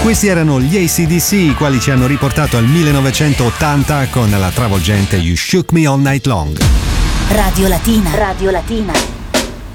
Questi erano gli AC/DC, i quali ci hanno riportato al 1980 con la travolgente You Shook Me All Night Long. Radio Latina. Radio Latina.